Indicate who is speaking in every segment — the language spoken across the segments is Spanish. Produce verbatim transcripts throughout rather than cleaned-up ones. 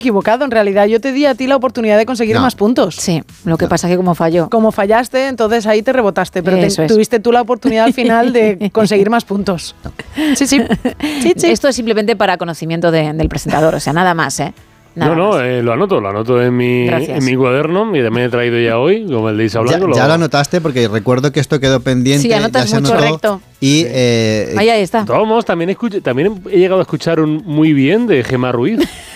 Speaker 1: equivocado. En realidad, yo te di a ti la oportunidad de conseguir
Speaker 2: No.
Speaker 1: más puntos.
Speaker 3: Sí, lo que pasa es que como falló.
Speaker 1: Como fallaste, entonces ahí te rebotaste, pero te-
Speaker 3: Eso es.
Speaker 1: tuviste tú la oportunidad al final de conseguir más puntos. Sí, sí. Sí, sí.
Speaker 3: Esto es simplemente para conocimiento de- del presentador, o sea, nada más, ¿eh? Nada
Speaker 4: no, no,
Speaker 3: más.
Speaker 4: eh, lo anoto, lo anoto en mi,
Speaker 3: Gracias.
Speaker 4: en mi cuaderno y también he traído ya hoy, como el de Isa
Speaker 2: Ya,
Speaker 4: Blanco.
Speaker 2: ya lo anotaste porque recuerdo que esto quedó pendiente.
Speaker 3: Sí, anotas
Speaker 2: ya se
Speaker 3: mucho.
Speaker 2: anotó.
Speaker 1: Correcto.
Speaker 2: Y eh,
Speaker 3: Ahí, ahí está.
Speaker 4: Vamos, también, escuché, también he llegado a escuchar un muy bien de Gemma Ruiz.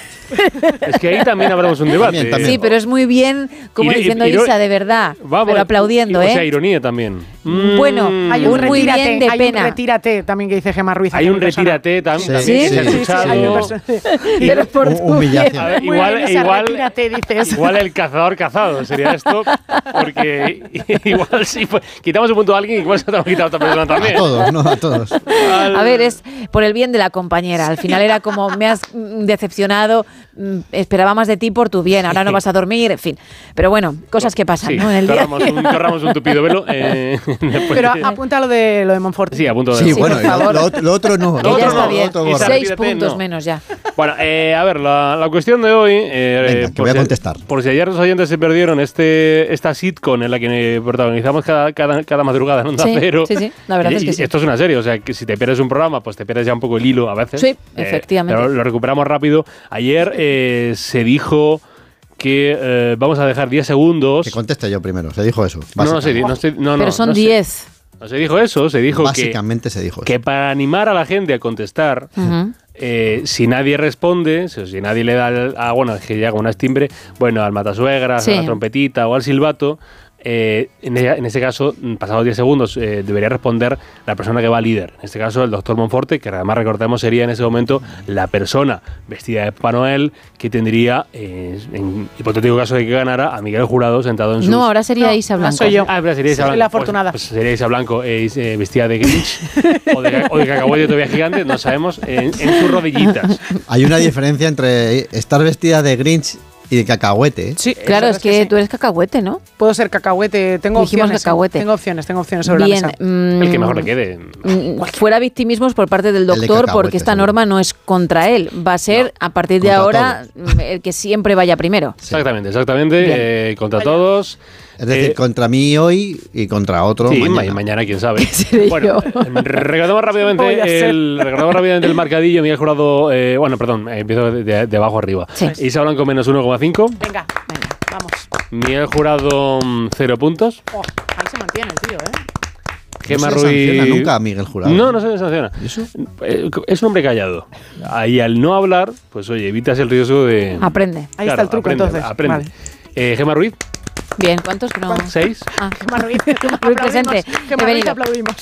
Speaker 4: Es que ahí también habremos un debate.
Speaker 2: También, también.
Speaker 3: Sí, pero es muy bien, como
Speaker 4: Iro-
Speaker 3: diciendo
Speaker 4: iro-
Speaker 3: Isa, de verdad,
Speaker 4: Vamos,
Speaker 3: pero aplaudiendo,
Speaker 4: O sea,
Speaker 3: ¿eh?
Speaker 4: ironía también.
Speaker 3: Bueno,
Speaker 4: Mm.
Speaker 1: Hay un,
Speaker 3: Un muy
Speaker 1: retírate,
Speaker 3: bien de
Speaker 1: hay
Speaker 3: pena.
Speaker 1: un retírate también que dice Gemma Ruiz.
Speaker 4: Hay
Speaker 1: aquí
Speaker 4: un
Speaker 1: en persona.
Speaker 4: retírate tam-
Speaker 2: Sí,
Speaker 4: también
Speaker 2: sí,
Speaker 4: que se ha
Speaker 2: sí, sí,
Speaker 4: escuchado.
Speaker 1: Hay un perso- y-
Speaker 3: Pero por
Speaker 2: hu-
Speaker 3: tu
Speaker 2: humillación.
Speaker 3: bien.
Speaker 4: A ver,
Speaker 1: Muy
Speaker 4: igual,
Speaker 1: bien, esa
Speaker 4: igual,
Speaker 1: retírate, dices.
Speaker 4: igual el cazador cazado sería esto, porque igual si fue- quitamos un punto a alguien, igual se te ha quitado a otra persona
Speaker 2: a
Speaker 4: también.
Speaker 2: todos, no, a todos.
Speaker 4: Al-
Speaker 3: A ver, es por el bien de la compañera. Al final era como, me has mm, decepcionado, mm, esperaba más de ti por tu bien, ahora no vas a dormir, en fin. Pero bueno, cosas que pasan,
Speaker 4: Sí,
Speaker 3: ¿no? En el día.
Speaker 4: corramos un, corramos un tupido velo. Eh, después
Speaker 1: Pero
Speaker 4: de-
Speaker 1: apunta lo de, lo de Monforte.
Speaker 4: Sí, a punto de...
Speaker 2: Sí,
Speaker 3: Sí,
Speaker 2: bueno,
Speaker 3: por
Speaker 2: y lo,
Speaker 3: favor.
Speaker 2: lo- lo otro no.
Speaker 3: Que
Speaker 2: Lo
Speaker 3: ya
Speaker 2: otro
Speaker 3: está
Speaker 2: no,
Speaker 3: bien.
Speaker 2: lo otro
Speaker 4: Esa-
Speaker 2: borra.
Speaker 3: Seis
Speaker 4: Retírate,
Speaker 3: puntos
Speaker 4: no.
Speaker 3: menos ya.
Speaker 4: Bueno, eh, a ver, la, la cuestión de hoy... eh,
Speaker 2: Venga,
Speaker 4: eh,
Speaker 2: que
Speaker 4: por
Speaker 2: voy a
Speaker 4: si-
Speaker 2: contestar.
Speaker 4: Por si ayer los oyentes se perdieron este, esta sitcom en la que protagonizamos cada, cada, cada madrugada en Onda
Speaker 3: Sí,
Speaker 4: Cero.
Speaker 3: sí, sí, la verdad
Speaker 4: Y-
Speaker 3: es que
Speaker 4: y
Speaker 3: sí.
Speaker 4: Esto es una serie, o sea, que si te pierdes un programa, pues te pierdes ya un poco el hilo a veces.
Speaker 3: Sí, efectivamente.
Speaker 4: Pero lo recuperamos rápido. Ayer eh, se dijo que eh, vamos a dejar diez segundos...
Speaker 2: Que conteste yo primero, se dijo eso.
Speaker 4: No, no, se, di- no, se- no, no,
Speaker 3: Pero son
Speaker 4: no se-
Speaker 3: diez.
Speaker 4: no se dijo eso, se dijo que,
Speaker 2: Básicamente se dijo eso.
Speaker 4: que para animar a la gente a contestar,
Speaker 3: Ujú.
Speaker 4: eh, si nadie responde, si, si nadie le da al- a, bueno, es que llega un timbre, bueno, al matasuegras,
Speaker 3: Sí.
Speaker 4: a la trompetita o al silbato, eh, en, ella- en ese caso, mm, pasados diez segundos, eh, debería responder la persona que va líder. En este caso, el doctor Monforte, que además recordemos sería en ese momento la persona vestida de Papá Noel que tendría, eh, en hipotético caso de que ganara, a Miguel Jurado sentado en su...
Speaker 3: No, ahora sería
Speaker 1: No,
Speaker 3: Isa
Speaker 1: no
Speaker 3: Blanco.
Speaker 1: soy yo.
Speaker 4: Ah, pero sería Isa
Speaker 1: Soy
Speaker 4: Blanco.
Speaker 1: la afortunada.
Speaker 4: Pues, pues sería Isa Blanco eh, eh, vestida de Grinch o de, o de cacahuete todavía gigante, no sabemos, en, en sus rodillitas.
Speaker 2: Hay una diferencia entre estar vestida de Grinch y de cacahuete. ¿eh?
Speaker 1: Sí,
Speaker 3: Claro,
Speaker 1: eso
Speaker 3: es que
Speaker 1: sí.
Speaker 3: tú eres cacahuete, ¿no?
Speaker 1: Puedo ser cacahuete, tengo
Speaker 3: Dijimos
Speaker 1: opciones.
Speaker 3: cacahuete.
Speaker 1: Tengo opciones, tengo opciones sobre
Speaker 3: Bien.
Speaker 1: la mesa.
Speaker 3: mm,
Speaker 4: El que mejor le quede.
Speaker 3: mm, Fuera victimismos por parte del
Speaker 2: El de
Speaker 3: doctor,
Speaker 2: cacahuete,
Speaker 3: porque esta
Speaker 2: seguro.
Speaker 3: norma no es contra él. Va a ser, a partir de
Speaker 2: contra
Speaker 3: ahora, mm, el que siempre vaya primero.
Speaker 4: Exactamente, exactamente.
Speaker 3: Bien.
Speaker 4: eh, contra todos.
Speaker 2: Es decir,
Speaker 4: Eh,
Speaker 2: contra mí hoy y contra otro
Speaker 4: sí, ma-
Speaker 2: mañana.
Speaker 4: mañana, quién sabe.
Speaker 3: seré
Speaker 4: Bueno,
Speaker 3: yo?
Speaker 4: eh, recordamos
Speaker 1: Voy a
Speaker 4: rápidamente
Speaker 1: ser.
Speaker 4: el, recordamos rápidamente el marcadillo. Miguel Jurado, eh, bueno, perdón, eh, empiezo de, de- de abajo arriba.
Speaker 3: Sí.
Speaker 4: Isa Blanco menos uno coma cinco.
Speaker 1: Venga, venga, vamos.
Speaker 4: Miguel Jurado mm, cero puntos.
Speaker 1: Oh, ahí se mantiene el tío, ¿eh?
Speaker 4: Gemma
Speaker 2: no se le
Speaker 4: Ruiz.
Speaker 2: sanciona nunca a Miguel Jurado.
Speaker 4: No, no se le sanciona.
Speaker 2: ¿Y eso?
Speaker 4: Eh, Es un hombre callado. Y al no hablar, pues oye, evitas el riesgo de.
Speaker 3: Aprende.
Speaker 1: Ahí está el truco,
Speaker 4: aprende,
Speaker 1: entonces.
Speaker 4: Aprende.
Speaker 1: Vale.
Speaker 4: Eh, Gemma Ruiz,
Speaker 3: Bien, ¿cuántos que no?
Speaker 4: seis.
Speaker 3: Ah,
Speaker 1: Gemma Ruiz,
Speaker 3: Gemma Ruiz presente.
Speaker 1: Gemma
Speaker 3: He
Speaker 1: Ruiz,
Speaker 3: venido.
Speaker 1: aplaudimos.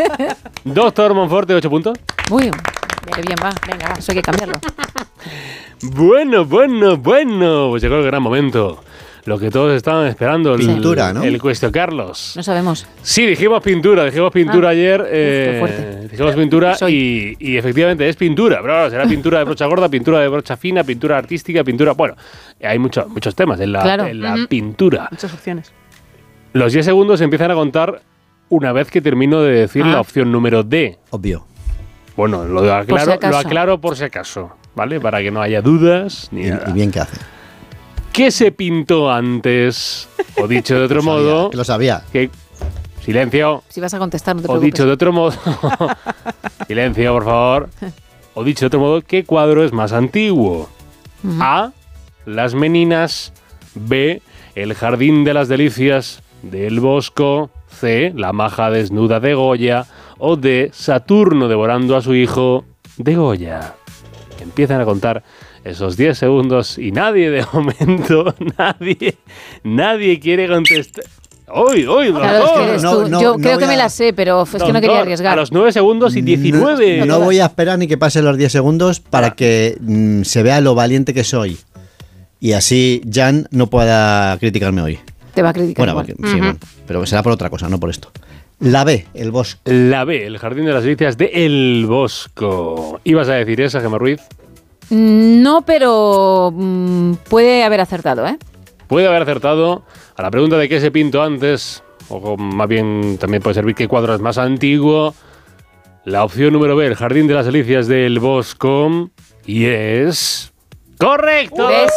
Speaker 4: Doctor Monforte, ocho puntos.
Speaker 3: Uy, qué bien va. Venga, eso hay que cambiarlo.
Speaker 4: Bueno, bueno, bueno. Pues llegó el gran momento. Lo que todos estaban esperando. el-
Speaker 2: Pintura, ¿no?
Speaker 4: El Cuestio Carlos.
Speaker 3: No sabemos.
Speaker 4: Sí, dijimos pintura, dijimos pintura
Speaker 3: Ah.
Speaker 4: ayer.
Speaker 3: Uf,
Speaker 4: eh,
Speaker 3: qué fuerte.
Speaker 4: dijimos pintura
Speaker 3: Soy.
Speaker 4: y, y efectivamente es pintura. Pero será pintura de brocha gorda, pintura de brocha fina, pintura artística, pintura. Bueno, hay mucho- muchos temas en la,
Speaker 3: Claro.
Speaker 4: en la
Speaker 1: Ujú.
Speaker 4: pintura.
Speaker 1: Muchas opciones.
Speaker 4: Los diez segundos se empiezan a contar una vez que termino de decir
Speaker 3: Ah.
Speaker 4: la opción número D.
Speaker 2: Obvio.
Speaker 4: Bueno, lo aclaro,
Speaker 3: Por si
Speaker 4: lo
Speaker 3: acaso.
Speaker 4: aclaro por si acaso, ¿vale? Para que no haya dudas ni
Speaker 2: Y,
Speaker 4: nada.
Speaker 2: y bien que hace.
Speaker 4: ¿Qué se pintó antes? O dicho de otro
Speaker 2: Lo sabía,
Speaker 4: modo,
Speaker 2: que lo sabía.
Speaker 4: que silencio.
Speaker 3: Si vas a contestar, no te
Speaker 4: O
Speaker 3: preocupes.
Speaker 4: dicho de otro modo, silencio, por favor. O dicho de otro modo, ¿qué cuadro es más antiguo?
Speaker 3: Ujú.
Speaker 4: A. Las Meninas. B. El Jardín de las Delicias del Bosco. C. La maja desnuda de Goya. O D. Saturno devorando a su hijo de Goya. Empiezan a contar esos diez segundos y nadie de momento, nadie, nadie quiere contestar. ¡Uy, uy,
Speaker 3: Claro, es que
Speaker 4: doctor!
Speaker 3: eres
Speaker 2: No,
Speaker 3: tú.
Speaker 2: no,
Speaker 3: Yo
Speaker 2: no
Speaker 3: creo que
Speaker 2: voy
Speaker 3: me
Speaker 2: a-
Speaker 3: la sé, pero es que no
Speaker 4: Doctor,
Speaker 3: quería arriesgar.
Speaker 4: A los nueve segundos y diecinueve.
Speaker 2: No, no voy a esperar ni que pasen los diez segundos para que mm, se vea lo valiente que soy. Y así Jan no pueda criticarme hoy.
Speaker 3: Te va a criticar
Speaker 2: Bueno,
Speaker 3: igual.
Speaker 2: porque- sí, bueno, pero será por otra cosa, no por esto. La B, el bosque.
Speaker 4: La B, el Jardín de las Delicias de El Bosco. ¿Ibas a decir esa, Gemma Ruiz?
Speaker 3: Mm, No, pero mm, puede haber acertado, ¿eh?
Speaker 4: Puede haber acertado a la pregunta de qué se pintó antes, o más bien también puede servir qué cuadro es más antiguo. La opción número B, el Jardín de las Delicias del Bosco. Y es... ¡correcto!
Speaker 3: ¿Ves?